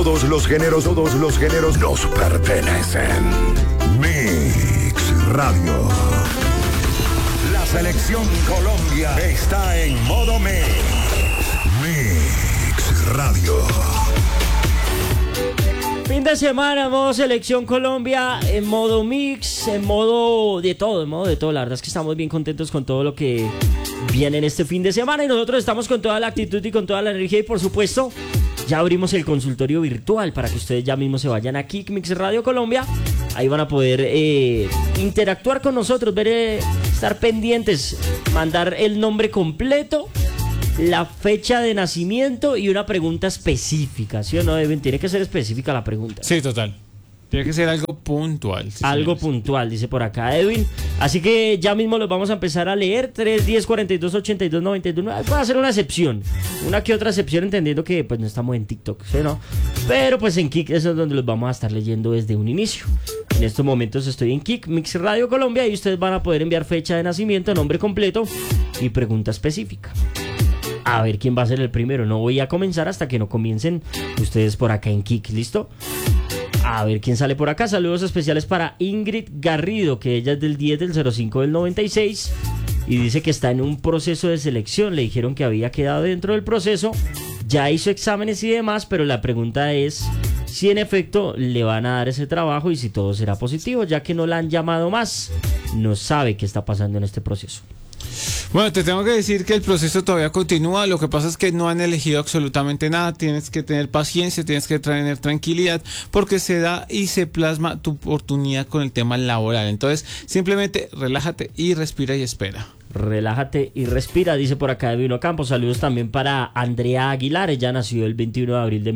Todos los géneros nos pertenecen. Mix Radio. La selección Colombia está en modo Mix. Mix Radio. Fin de semana, modo Selección Colombia, en modo mix, en modo de todo. La verdad es que estamos bien contentos con todo lo que viene en este fin de semana y nosotros estamos con toda la actitud y con toda la energía y por supuesto ya abrimos el consultorio virtual para que ustedes ya mismo se vayan a Kick Mix Radio Colombia. Ahí van a poder interactuar con nosotros, estar pendientes, mandar el nombre completo, la fecha de nacimiento y una pregunta específica, ¿sí o no, Edwin? Tiene que ser específica la pregunta. Sí, total. Tiene que ser algo puntual. Sí, algo señores. puntual, dice por acá Edwin. Así que ya mismo los vamos a empezar a leer. 310-42-82-91. Voy a hacer una excepción. Una que otra excepción, entendiendo que pues no estamos en TikTok, ¿sí o no? Pero pues en Kick eso es donde los vamos a estar leyendo desde un inicio. En estos momentos estoy en Kick Mix Radio Colombia y ustedes van a poder enviar fecha de nacimiento, nombre completo y pregunta específica. A ver quién va a ser el primero. No voy a comenzar hasta que no comiencen ustedes por acá en Kick. ¿Listo? A ver quién sale por acá. Saludos especiales para Ingrid Garrido, que ella es del 10 del 05 del 96 y dice que está en un proceso de selección. Le dijeron que había quedado dentro del proceso, ya hizo exámenes y demás, pero la pregunta es si en efecto le van a dar ese trabajo y si todo será positivo, ya que no la han llamado más. No sabe qué está pasando en este proceso. Bueno, te tengo que decir que el proceso todavía continúa. Lo que pasa es que no han elegido absolutamente nada. Tienes que tener paciencia, tienes que tener tranquilidad, porque se da y se plasma tu oportunidad con el tema laboral. Entonces, simplemente relájate y respira y espera. Relájate y respira, dice por acá Edwin Ocampo. Saludos también para Andrea Aguilar. Ella nació el 21 de abril de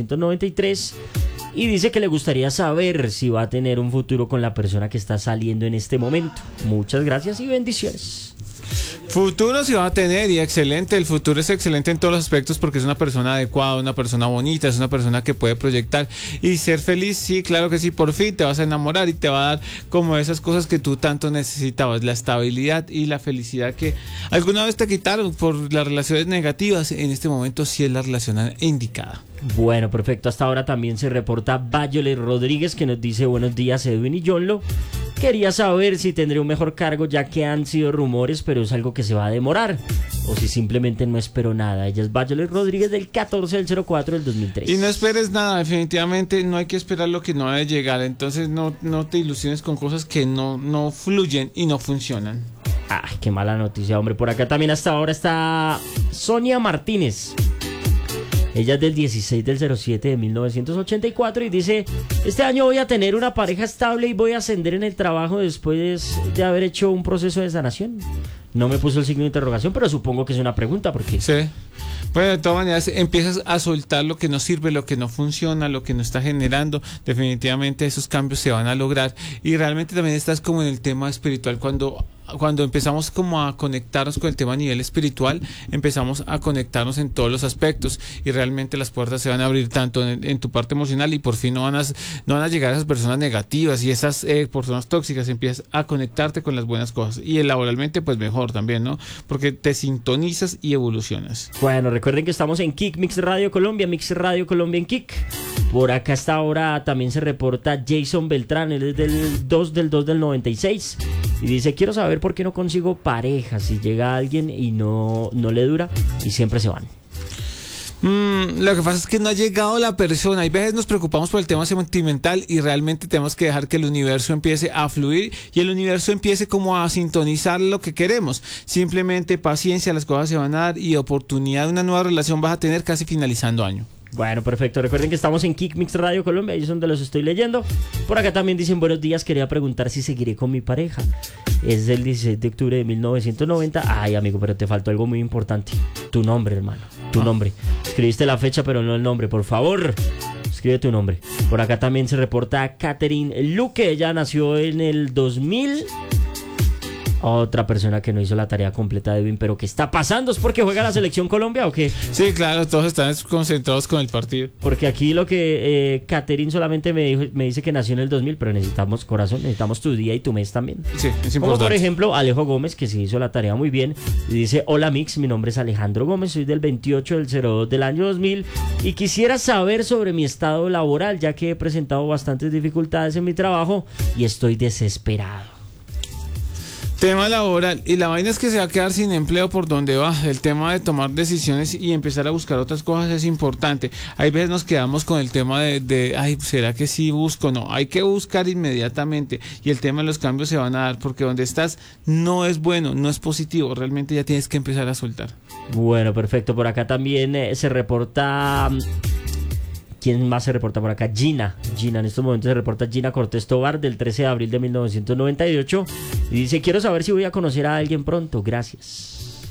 1993 y dice que le gustaría saber si va a tener un futuro con la persona que está saliendo en este momento. Muchas gracias y bendiciones. Futuro sí va a tener y excelente. El futuro es excelente en todos los aspectos porque es una persona adecuada, una persona bonita, es una persona que puede proyectar y ser feliz. Sí, claro que sí, por fin te vas a enamorar y te va a dar como esas cosas que tú tanto necesitabas, la estabilidad y la felicidad que alguna vez te quitaron por las relaciones negativas. En este momento sí es la relación indicada. Bueno, perfecto. Hasta ahora también se reporta Violet Rodríguez, que nos dice: buenos días, Edwin y Yonlo. Quería saber si tendré un mejor cargo, ya que han sido rumores, pero es algo que se va a demorar, o si simplemente no espero nada. Ella es Violet Rodríguez del 14 del 04 del 2003. Y no esperes nada, definitivamente no hay que esperar lo que no debe llegar. Entonces no te ilusiones con cosas que no fluyen y no funcionan. Ay, qué mala noticia, hombre. Por acá también hasta ahora está Sonia Martínez. Ella es del 16 del 07 de 1984 y dice: este año voy a tener una pareja estable y voy a ascender en el trabajo después de haber hecho un proceso de sanación. No me puso el signo de interrogación, pero supongo que es una pregunta porque... Sí. Bueno, de todas maneras empiezas a soltar lo que no sirve, lo que no funciona, lo que no está generando. Definitivamente esos cambios se van a lograr y realmente también estás como en el tema espiritual. Cuando empezamos como a conectarnos con el tema a nivel espiritual, empezamos a conectarnos en todos los aspectos y realmente las puertas se van a abrir tanto en tu parte emocional y por fin no van a llegar esas personas negativas y esas personas tóxicas. Empiezas a conectarte con las buenas cosas y laboralmente pues mejor también, ¿no? Porque te sintonizas y evolucionas. Bueno, recuerden que estamos en Kick Mix Radio Colombia en Kick. Por acá hasta ahora también se reporta Jason Beltrán, él es del 2 del 96 y dice: quiero saber por qué no consigo pareja, si llega alguien y no le dura y siempre se van. Lo que pasa es que no ha llegado la persona. Hay veces nos preocupamos por el tema sentimental y realmente tenemos que dejar que el universo empiece a fluir y el universo empiece como a sintonizar lo que queremos. Simplemente paciencia, las cosas se van a dar y oportunidad de una nueva relación vas a tener casi finalizando año. Bueno, perfecto. Recuerden que estamos en Kick Mix Radio Colombia, ahí es donde los estoy leyendo. Por acá también dicen: buenos días, quería preguntar si seguiré con mi pareja. Es del 16 de octubre de 1990. Ay, amigo, pero te faltó algo muy importante. Tu nombre, hermano, tu nombre. Escribiste la fecha, pero no el nombre, por favor. Escribe tu nombre. Por acá también se reporta Catherine Luque. Ella nació en el 2000. Otra persona que no hizo la tarea completa de Edwin, pero ¿qué está pasando? ¿Es porque juega la selección Colombia o qué? Sí, claro, todos están concentrados con el partido. Porque aquí lo que Caterín solamente me dice que nació en el 2000, pero necesitamos corazón, necesitamos tu día y tu mes también. Sí, es importante. Como por ejemplo Alejo Gómez, que se hizo la tarea muy bien, y dice: hola Mix, mi nombre es Alejandro Gómez, soy del 28 del 02 del año 2000 y quisiera saber sobre mi estado laboral, ya que he presentado bastantes dificultades en mi trabajo y estoy desesperado. Tema laboral, y la vaina es que se va a quedar sin empleo por donde va. El tema de tomar decisiones y empezar a buscar otras cosas es importante. Hay veces nos quedamos con el tema de ay, ¿será que sí busco? No, hay que buscar inmediatamente, y el tema de los cambios se van a dar, porque donde estás no es bueno, no es positivo, realmente ya tienes que empezar a soltar. Bueno, perfecto, por acá también se reporta... ¿Quién más se reporta por acá? Gina, en estos momentos se reporta Gina Cortés Tobar, del 13 de abril de 1998, y dice: quiero saber si voy a conocer a alguien pronto, gracias.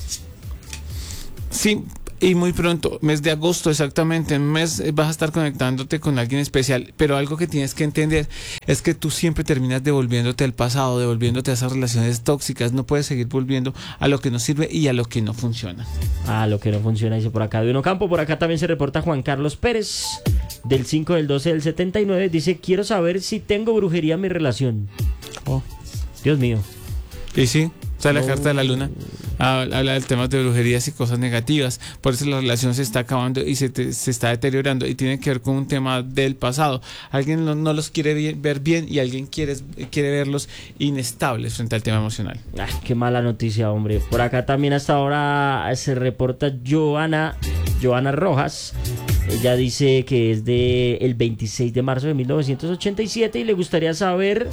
Sí, y muy pronto, mes de agosto exactamente, en un mes vas a estar conectándote con alguien especial, pero algo que tienes que entender es que tú siempre terminas devolviéndote al pasado, devolviéndote a esas relaciones tóxicas. No puedes seguir volviendo a lo que no sirve y a lo que no funciona. A lo que no funciona, dice por acá Duino Campo. Por acá también se reporta Juan Carlos Pérez, del 5 del 12 del 79, dice: quiero saber si tengo brujería en mi relación. Oh. Dios mío. Y sí, sale la carta de la luna, habla del tema de brujerías y cosas negativas. Por eso la relación se está acabando y se está deteriorando, y tiene que ver con un tema del pasado. Alguien no los quiere ver bien, y alguien quiere verlos inestables frente al tema emocional. Ay, qué mala noticia, hombre. Por acá también hasta ahora se reporta Joana Rojas. Ella dice que es el 26 de marzo de 1987 y le gustaría saber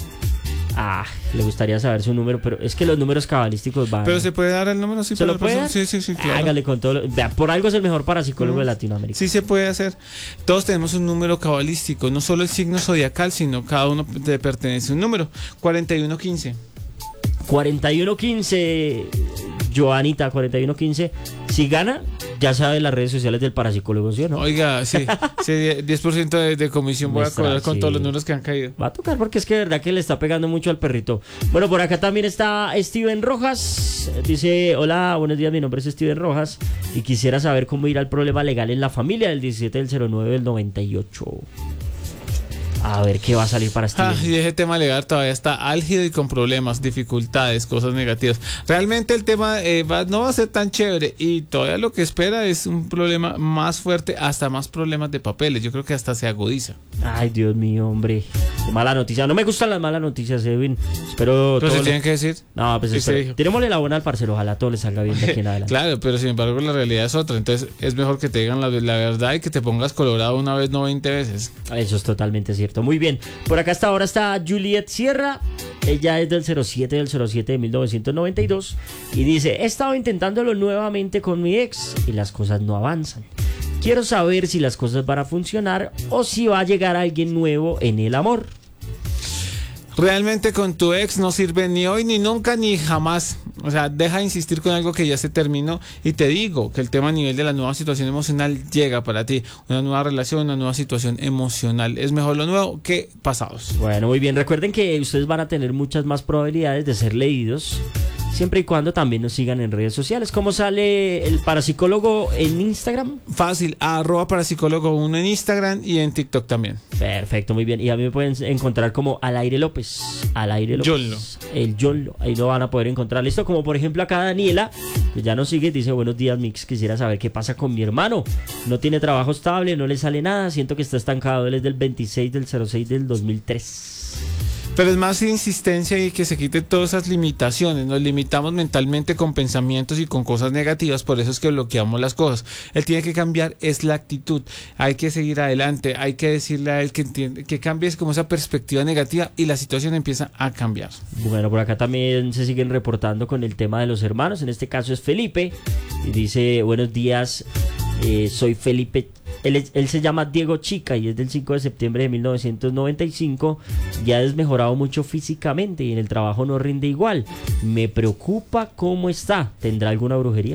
su número, pero es que los números cabalísticos van... Pero se puede dar el número, sí. ¿Se lo puede dar? Sí, claro. Hágale con todo. Vea, por algo es el mejor parapsicólogo de Latinoamérica. Sí se puede hacer. Todos tenemos un número cabalístico, no solo el signo zodiacal, sino cada uno le pertenece a un número. 4115. 4115, Joanita, 4115. Si gana, ya sabe las redes sociales del parapsicólogo, ¿sí o no? Oiga, sí, 10% de comisión voy a cobrar con todos los números que han caído. Va a tocar, porque es que de verdad que le está pegando mucho al perrito. Bueno, por acá también está Steven Rojas. Dice: hola, buenos días, mi nombre es Steven Rojas y quisiera saber cómo ir al problema legal en la familia del 17 del 09 del 98. A ver qué va a salir para Steven. Y ese tema legal todavía está álgido y con problemas, dificultades, cosas negativas. Realmente el tema no va a ser tan chévere, y todavía lo que espera es un problema más fuerte, hasta más problemas de papeles. Yo creo que hasta se agudiza. Ay, Dios mío, hombre. Qué mala noticia. No me gustan las malas noticias, Edwin. Espero... ¿Pero se tienen que decir? No, pues tirémosle la buena al parcero. Ojalá todo le salga bien de aquí en adelante. Claro, pero sin embargo la realidad es otra. Entonces es mejor que te digan la verdad y que te pongas colorado una vez, no 20 veces. Eso es totalmente cierto. Muy bien. Por acá hasta ahora está Juliet Sierra. Ella es del 07 de 1992 y dice: he estado intentándolo nuevamente con mi ex y las cosas no avanzan. Quiero saber si las cosas van a funcionar o si va a llegar alguien nuevo en el amor. Realmente con tu ex no sirve ni hoy, ni nunca, ni jamás. O sea, deja de insistir con algo que ya se terminó. Y te digo que el tema a nivel de la nueva situación emocional llega para ti. Una nueva relación, una nueva situación emocional. Es mejor lo nuevo que pasados. Bueno, muy bien. Recuerden que ustedes van a tener muchas más probabilidades de ser leídos, siempre y cuando también nos sigan en redes sociales. ¿Cómo sale el parapsicólogo en Instagram? Fácil, @parapsicólogo1 en Instagram y en TikTok también. Perfecto, muy bien. Y a mí me pueden encontrar como Alaire López. Yonlo. El Yonlo. Ahí lo van a poder encontrar. Listo, como por ejemplo acá Daniela, que ya nos sigue, dice: buenos días, Mix. Quisiera saber qué pasa con mi hermano. No tiene trabajo estable, no le sale nada. Siento que está estancado. Él es del 26 del 06 del 2003. Pero es más insistencia y que se quiten todas esas limitaciones. Nos limitamos mentalmente con pensamientos y con cosas negativas, por eso es que bloqueamos las cosas. Él tiene que cambiar, es la actitud. Hay que seguir adelante, hay que decirle a él que cambie como esa perspectiva negativa y la situación empieza a cambiar. Bueno, por acá también se siguen reportando con el tema de los hermanos. En este caso es Felipe y dice: buenos días, soy Felipe. Él se llama Diego Chica y es del 5 de septiembre de 1995. Ya ha desmejorado mucho físicamente y en el trabajo no rinde igual. Me preocupa cómo está. ¿Tendrá alguna brujería?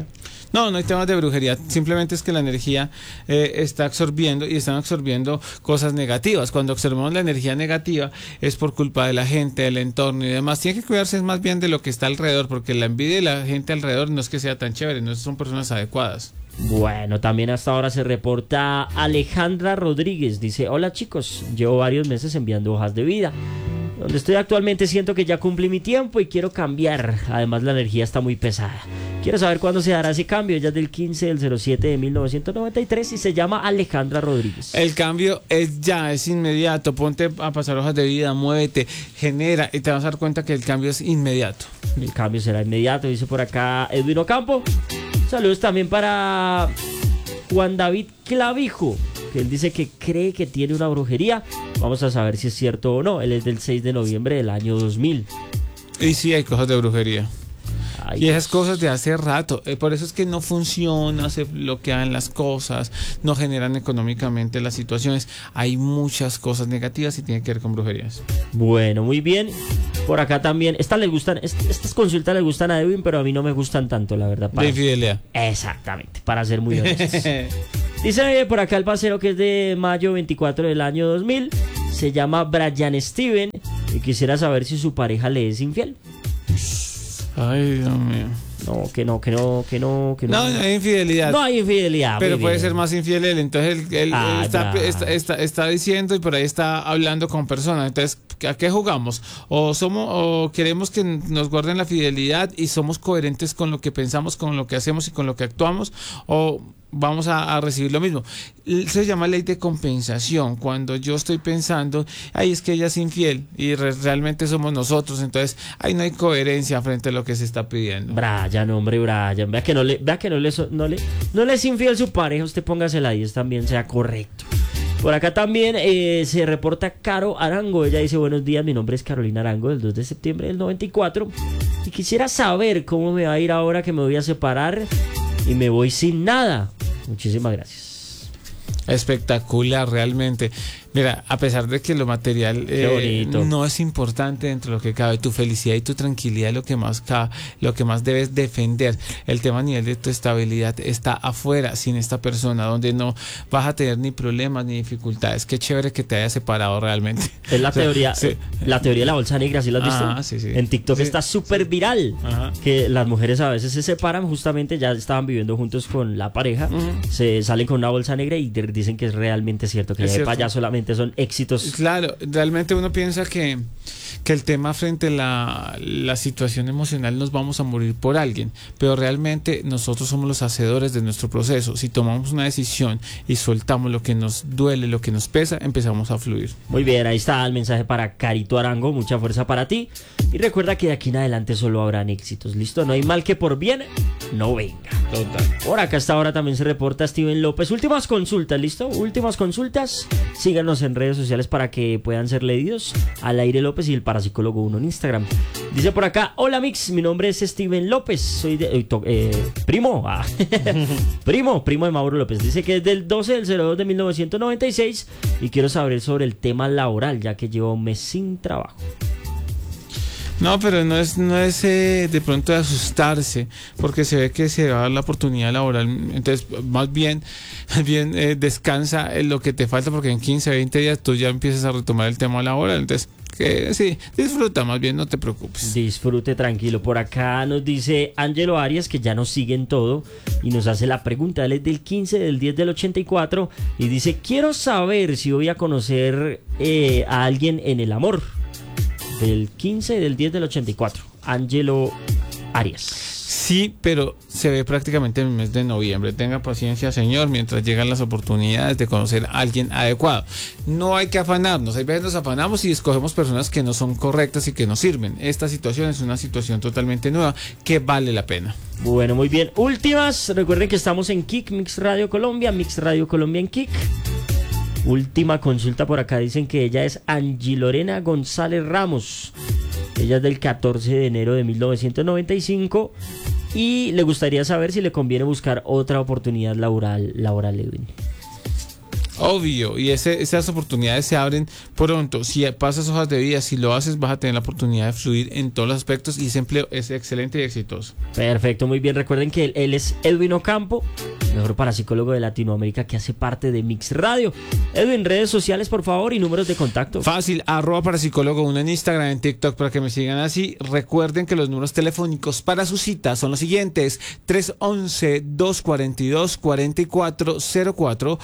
No hay temas de brujería, simplemente es que la energía está absorbiendo y están absorbiendo cosas negativas. Cuando observamos la energía negativa es por culpa de la gente, del entorno y demás. Tiene que cuidarse más bien de lo que está alrededor, porque la envidia de la gente alrededor no es que sea tan chévere, no son personas adecuadas. Bueno, también hasta ahora se reporta Alejandra Rodríguez. Dice, hola chicos, llevo varios meses enviando hojas de vida. Donde estoy actualmente siento que ya cumplí mi tiempo y quiero cambiar. Además la energía está muy pesada. Quiero saber cuándo se dará ese cambio. Ella es del 15 del 07 de 1993 y se llama Alejandra Rodríguez. El cambio es ya, es inmediato. Ponte a pasar hojas de vida, muévete, genera y te vas a dar cuenta que el cambio es inmediato. El cambio será inmediato, dice por acá Edwin Ocampo. Saludos también para Juan David Clavijo, que él dice que cree que tiene una brujería. Vamos a saber si es cierto o no. Él es del 6 de noviembre del año 2000. Y sí, hay cosas de brujería. Ay, y esas cosas de hace rato. Por eso es que no funciona, se bloquean las cosas, no generan económicamente las situaciones. Hay muchas cosas negativas y tiene que ver con brujerías. Bueno, muy bien. Por acá también. Estas consultas le gustan a Edwin, pero a mí no me gustan tanto, la verdad. De infidelidad. Exactamente, para ser muy honestos. Dice por acá el parcero que es de mayo 24 del año 2000. Se llama Brian Steven y quisiera saber si su pareja le es infiel. Ay, Dios mío. No, que no. No hay infidelidad. No hay infidelidad. Pero puede ser más infiel él. Entonces él está diciendo y por ahí está hablando con personas. Entonces, ¿a qué jugamos? O queremos que nos guarden la fidelidad y somos coherentes con lo que pensamos, con lo que hacemos y con lo que actuamos, o vamos a recibir lo mismo. Se llama ley de compensación. Cuando yo estoy pensando, ay, es que ella es infiel y realmente somos nosotros, entonces ahí no hay coherencia frente a lo que se está pidiendo. Brian, hombre, Brian, vea que no le es infiel su pareja, usted póngase la 10 también, sea correcto. Por acá también se reporta Caro Arango. Ella dice, buenos días, mi nombre es Carolina Arango, del 2 de septiembre del 94. Y quisiera saber cómo me va a ir ahora que me voy a separar y me voy sin nada. Muchísimas gracias. Espectacular, realmente. Mira, a pesar de que lo material no es importante dentro de lo que cabe, tu felicidad y tu tranquilidad es lo que más cabe, lo que más debes defender. El tema a nivel de tu estabilidad está afuera, sin esta persona, donde no vas a tener ni problemas ni dificultades. Qué chévere que te hayas separado realmente. Es la teoría, sí. La teoría de la bolsa negra, ¿sí la has visto? Sí. En TikTok está súper viral. Que las mujeres a veces se separan, justamente ya estaban viviendo juntos con la pareja, se salen con una bolsa negra y dicen que es realmente cierto, que de allá solamente son éxitos. Claro, realmente uno piensa que el tema frente a la situación emocional nos vamos a morir por alguien, pero realmente nosotros somos los hacedores de nuestro proceso. Si tomamos una decisión y soltamos lo que nos duele, lo que nos pesa, empezamos a fluir. Muy bien, ahí está el mensaje para Carito Arango, mucha fuerza para ti y recuerda que de aquí en adelante solo habrán éxitos, ¿listo? No hay mal que por bien no venga. Total. Por acá hasta ahora también se reporta Steven López. Últimas consultas, ¿listo? Últimas consultas. Síganos en redes sociales para que puedan ser leídos. Al Aire López y el Parapsicólogo 1 en Instagram. Dice por acá, hola Mix, mi nombre es Steven López. Soy primo. Primo de Mauro López. Dice que es del 12 del 02 de 1996 y quiero saber sobre el tema laboral, ya que llevo un mes sin trabajo. No, pero no es de pronto de asustarse, porque se ve que se va a dar la oportunidad laboral. Entonces, más bien descansa en lo que te falta, porque en 15, 20 días tú ya empiezas a retomar el tema laboral. Entonces, que sí, disfruta, más bien no te preocupes. Disfrute tranquilo. Por acá nos dice Ángelo Arias, que ya nos sigue en todo, y nos hace la pregunta. Él es del 15 del 10 del 84 y dice, quiero saber si voy a conocer a alguien en el amor. Del 15 del 10 del 84, Ángelo Arias. Sí, pero se ve prácticamente en el mes de noviembre. Tenga paciencia, señor, mientras llegan las oportunidades de conocer a alguien adecuado. No hay que afanarnos. Hay veces nos afanamos y escogemos personas que no son correctas y que no sirven. Esta situación es una situación totalmente nueva que vale la pena. Bueno, muy bien. Últimas. Recuerden que estamos en Kik, Mix Radio Colombia en Kik. Última consulta por acá, dicen que ella es Angie Lorena González Ramos. Ella es del 14 de enero de 1995 y le gustaría saber si le conviene buscar otra oportunidad laboral, Edwin. Obvio, y esas oportunidades se abren pronto. Si pasas hojas de vida, si lo haces, vas a tener la oportunidad de fluir en todos los aspectos y ese empleo es excelente y exitoso. Perfecto, muy bien. Recuerden que él es Edwin Ocampo, mejor parapsicólogo de Latinoamérica, que hace parte de Mix Radio. Edwin, redes sociales, por favor, y números de contacto. Fácil, @parapsicólogo1 en Instagram, en TikTok, para que me sigan así. Recuerden que los números telefónicos para su cita son los siguientes: 311-242-4404,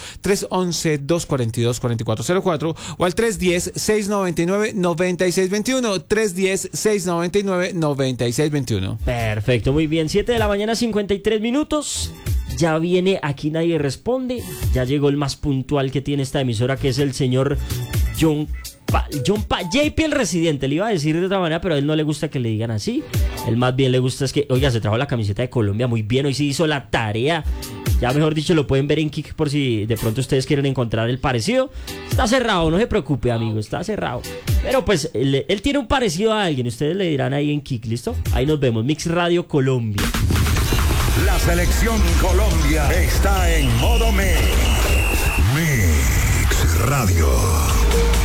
311-242-4404 o al 310-699-9621, 310-699-9621. Perfecto, muy bien. 7 de la mañana, 53 minutos. Ya viene Aquí Nadie Responde. Ya llegó el más puntual que tiene esta emisora, que es el señor JP, el residente. Le iba a decir de otra manera, pero a él no le gusta que le digan así. Él más bien le gusta es que, oiga, se trajo la camiseta de Colombia muy bien. Hoy sí hizo la tarea. Ya mejor dicho, lo pueden ver en Kik por si de pronto ustedes quieren encontrar el parecido. Está cerrado, no se preocupe, amigo, está cerrado. Pero pues él tiene un parecido a alguien. Ustedes le dirán ahí en Kik, ¿listo? Ahí nos vemos. Mix Radio Colombia. La selección Colombia está en modo Mix. Mix Radio.